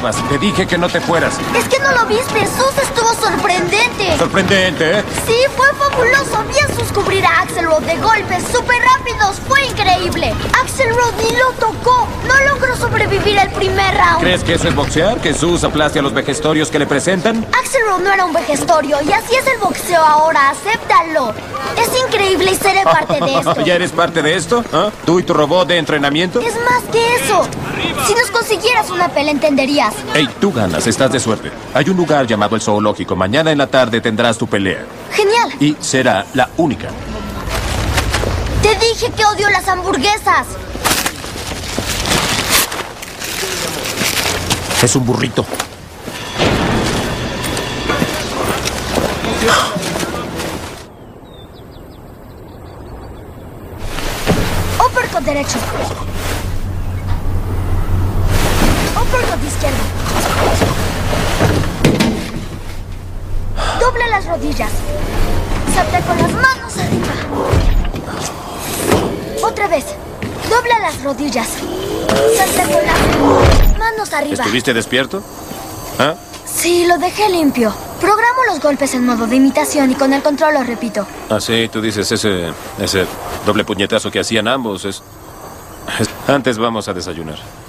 estabas. Te dije que no te fueras. Es que no lo viste. Sus estuvo sorprendente. Sorprendente, ¿eh? Sí, fue fabuloso. Vi a Sus cubrir a Axelrod de golpes súper rápidos. Fue increíble. Axelrod ni lo tocó. No logró sobrevivir el primer round. ¿Crees que eso es boxear? ¿Que Sus aplaste a los vejestorios que le presentan? Axelrod no era un vejestorio y así es el boxeo ahora. Acéptalo. Es increíble y seré parte de esto. ¿Ya eres parte de esto? ¿Ah? ¿Tú y tu robot de entrenamiento? Es más que eso. Si nos consiguieras una pelea, entenderías. Hey, tú ganas, estás de suerte. Hay un lugar llamado el Zoológico. Mañana en la tarde tendrás tu pelea. Genial. Y será la única. Te dije que odio las hamburguesas. Es un burrito. Uppercut derecho. Uppercut izquierdo. Dobla las rodillas. Salta con las manos arriba. Otra vez. Dobla las rodillas. Salta con las manos arriba. ¿Estuviste despierto? ¿Ah? Sí, lo dejé limpio. Programo los golpes en modo de imitación y con el control lo repito. Ah, sí, tú dices ese doble puñetazo que hacían ambos. Antes vamos a desayunar.